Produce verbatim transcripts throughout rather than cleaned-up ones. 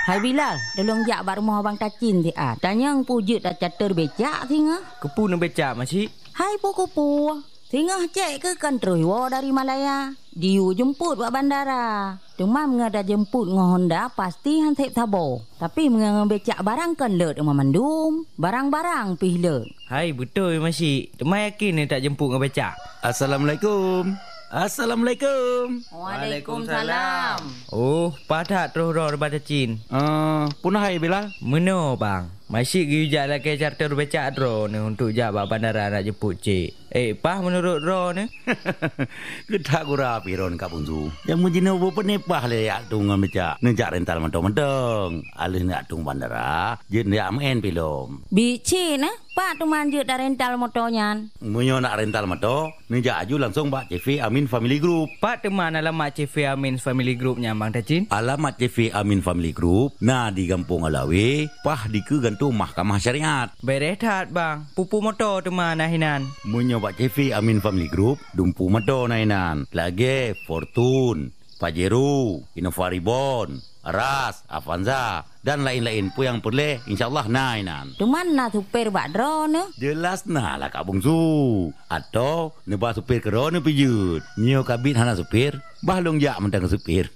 Hai Bilal, tolong jak bak rumah abang Tacin ti ah. Tanya ang pujut dah catur becak tinga. Kepu nak becak masih? Hai puku-pu. Tinga cek ke kantroi wo dari Malaya. Diu jemput buat bandara. Cuma mengada jemput ngah Honda pasti han sep sabo. Tapi mengada becak barang kan let rumah mandum. Barang-barang pih let. Hai betul masih. Temai yakin ni tak jemput ngah becak. Assalamualaikum. Assalamualaikum. Waalaikumsalam. Oh, padat terus roh daripada Cin. Uh, punah hai Bilal. Meno bang. Masih gijak lagi charter becak ro ni untuk jak bak bandara nak jemput cik. Eh, pah menurut ro ni? Kedak gura piron ka punju. Yang mujina bo penepah le yak tung becak. Nejak rental mentong-mentong. Alih nak tung bandara, je nak main pilom. Bici nah, pak tu manjut dah rental motornya. Munyo nak rental motor, nejak aju langsung bak C V Amin Family Group. Pak teman alamat C V Amin Family Groupnya Bang Tacin. Alamat C V Amin Family Group nah di Kampung Alawi, pah di ke gantung Mahkamah Syariat. Berehat bang, pupu motor teman nahinan. Munyo bak C V Amin Family Group, dumpu motor nahinan. Lagi Fortune, Pajero, Innova Reborn, Aras, Avanza dan lain-lain pun yang boleh insyaallah nainan. Tu mana supir bak drone? Jelas nah lah Kak Bungsu. Atau nebah supir kerana pijut. Nyo kabit hana supir, bahlong jak mentang supir.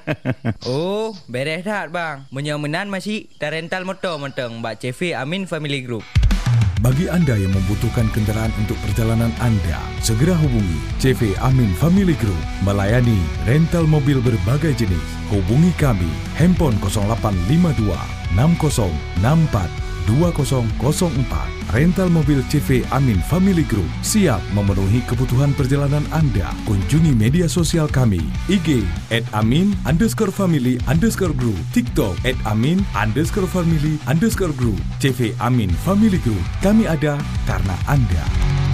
Oh, beres dah bang. Menyomenan masih dah rental motor mentang bak C V Amin Family Group. Bagi anda yang membutuhkan kenderaan untuk perjalanan anda, segera hubungi C V Amin Family Group melayani rental mobil berbagai jenis. Hubungi kami handphone kosong lapan lima dua enam kosong enam empat dua kosong kosong empat. Rental mobil C V Amin Family Group siap memenuhi kebutuhan perjalanan anda. Kunjungi media sosial kami I G at amin underscore family underscore group, TikTok at amin underscore family underscore group. C V Amin Family Group, kami ada karena anda.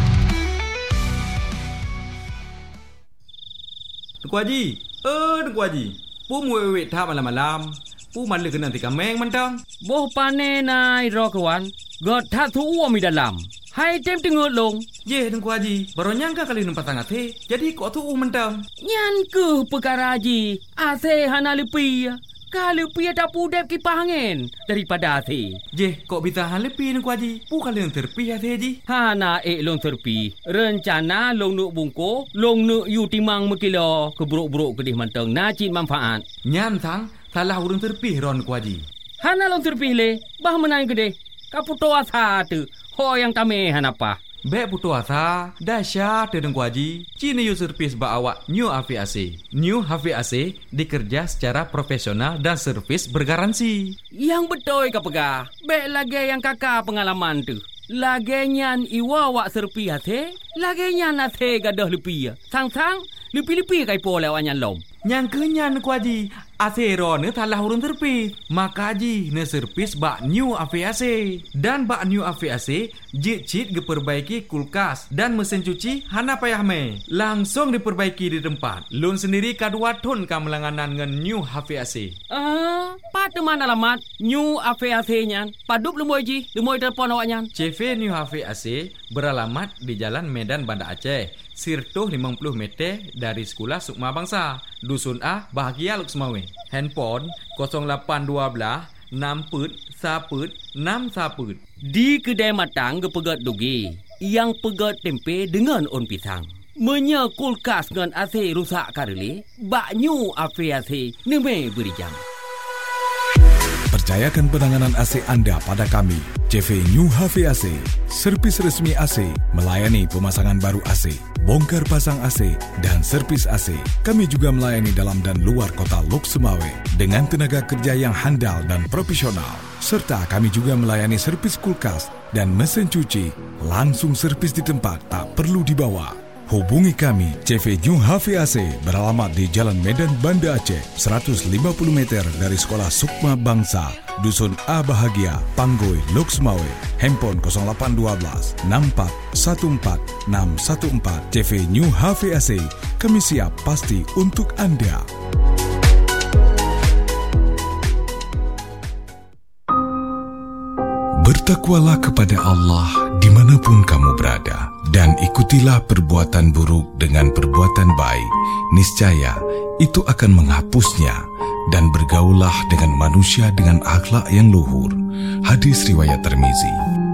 Tuku Haji, eh Tuku Haji, pu muwek tak malam-malam. Pu malu kena tika meng mentang. Boh pane nai ro kawan. God tak tu uam di dalam. Hai tem tengok long. Ye Tuku Haji, baru nyangka kali numpas sangat he. Jadi kok tu uam mentang. Nyan ke perkara Haji. Ase hana lepi. Kalau pi tak pudep kipas angin daripada ase. Je, kok bisa han lepi Tuku Haji? Pu kali yang terpi ase Haji. Hana ek long terpi. Rencana long nuk bungko, long nuk yu timang mekilo keburuk-buruk kedih mentang nacit manfaat. Nyan sang salah urang terpi ron Tuku Haji. Hana long terpi le, bah menang gede. Kaputo asa tu. Ho yang tame hanapa. Bek putu asa, dahsyat Tuku Haji. Cina yu servis ba awak New H V A C. New H V A C dikerja secara profesional dan servis bergaransi. Yang betul ka pegah. Bek lagi yang kakak pengalaman tu. Lagi nyan iwa wak serpi hati. Lagi nyan hati gadah lepi. Sang-sang lepi-lepi kai po lewat nyan lom. Yang kenyan Tuku Haji. Asero ne salah urang terpis. Maka Haji ne servis bak New H V A C. Dan bak New H V A C jit-jit diperbaiki kulkas dan mesin cuci hana payah me. Langsung diperbaiki di tempat. Lun sendiri kadua ton ka melanganan dengan New H V A C. Ah, pada mana alamat New H V A C nyan? Padup lemoy Ji, lemoy telefon awak nyan. C V New H V A C beralamat di Jalan Medan Banda Aceh. Sirtuh lima puluh meter dari Sekolah Sukma Bangsa. Dusun A, Bahagia Luk Semawe. Handphone kosong lapan dua belas enam put saput enam saput. Di kedai matang ke pegat dugi. Yang pegat tempe dengan on pisang. Menya kulkas dengan A C rusak kareli. Bak New H V A C neme beri jam. Percayakan penanganan A C anda pada kami. C V New H V A C, servis resmi A C, melayani pemasangan baru A C, bongkar pasang A C, dan servis A C. Kami juga melayani dalam dan luar kota Luk Semawe dengan tenaga kerja yang handal dan profesional. Serta kami juga melayani servis kulkas dan mesin cuci. Langsung servis di tempat, tak perlu dibawa. Hubungi kami, C V New H V A C beralamat di Jalan Medan Banda Aceh, seratus lima puluh meter dari Sekolah Sukma Bangsa, Dusun A Bahagia, Panggoi, Luk Semawe. Handphone kosong lapan dua belas enam empat satu empat enam satu empat. C V New H V A C, kami siap pasti untuk anda. Bertakwalah kepada Allah dimanapun kamu berada dan ikutilah perbuatan buruk dengan perbuatan baik. Niscaya itu akan menghapusnya dan bergaullah dengan manusia dengan akhlak yang luhur. Hadis riwayat Tirmizi.